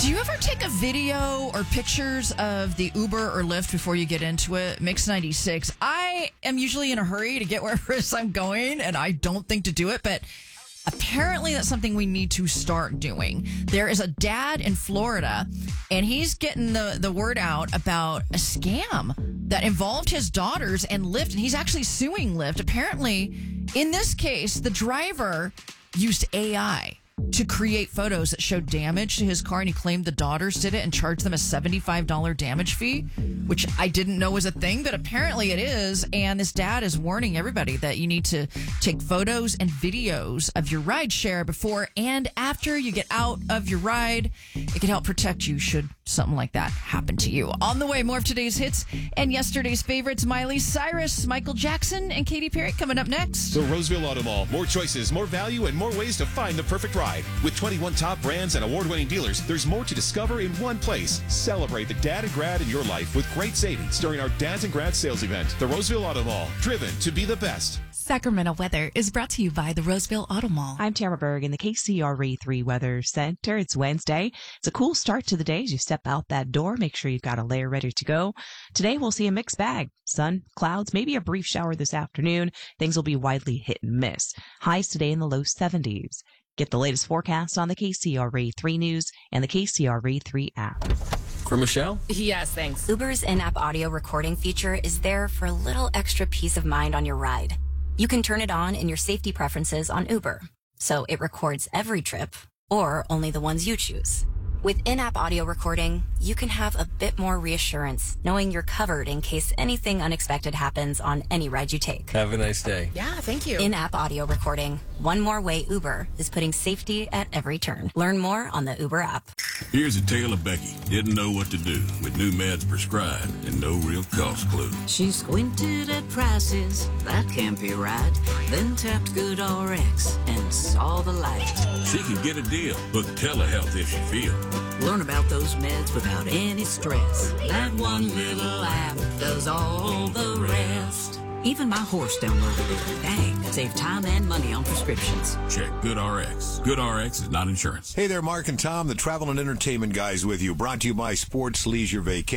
Do you ever take a video or pictures of the Uber or Lyft before you get into it? Mix 96. I am usually in a hurry to get wherever it is I'm going, and I don't think to do it, but apparently that's something we need to start doing. There is a dad in Florida, and he's getting the word out about a scam that involved his daughters and Lyft, and he's actually suing Lyft. Apparently, in this case, the driver used AI to create photos that showed damage to his car, and he claimed the daughters did it and charged them a $75 damage fee, which I didn't know was a thing, but apparently it is. And this dad is warning everybody that you need to take photos and videos of your ride share before and after you get out of your ride. It can help protect you should something like that happen to you. On the way, more of today's hits and yesterday's favorites. Miley Cyrus, Michael Jackson, and Katy Perry coming up next. The Roseville Auto Mall. More choices, more value, and more ways to find the perfect ride. With 21 top brands and award-winning dealers, there's more to discover in one place. Celebrate the dad and grad in your life with great savings during our Dads and Grads sales event. The Roseville Auto Mall. Driven to be the best. Sacramento weather is brought to you by the Roseville Auto Mall. I'm Tamara Berg in the KCRA3 Weather Center. It's Wednesday. It's a cool start to the day as you step out that door. Make sure you've got a layer ready to go. Today we'll see a mixed bag. Sun, clouds, maybe a brief shower this afternoon. Things will be widely hit and miss. Highs today in the low 70s. Get the latest forecast on the KCRA3 News and the KCRA3 app. For Michelle? Yes, thanks. Uber's in-app audio recording feature is there for a little extra peace of mind on your ride. You can turn it on in your safety preferences on Uber, so it records every trip or only the ones you choose. With in-app audio recording, you can have a bit more reassurance knowing you're covered in case anything unexpected happens on any ride you take. Have a nice day. Yeah, thank you. In-app audio recording. One more way Uber is putting safety at every turn. Learn more on the Uber app. Here's a tale of Becky. Didn't know what to do with new meds prescribed and no real cost clue. She squinted at prices, that can't be right. Then tapped GoodRx and saw the light. She can get a deal, book telehealth if she feels. Learn about those meds without any stress. That one little app does all the rest. Even my horse downloaded it. Dang, save time and money on prescriptions. Check GoodRx. GoodRx is not insurance. Hey there, Mark and Tom, the travel and entertainment guys with you. Brought to you by Sports Leisure Vacation.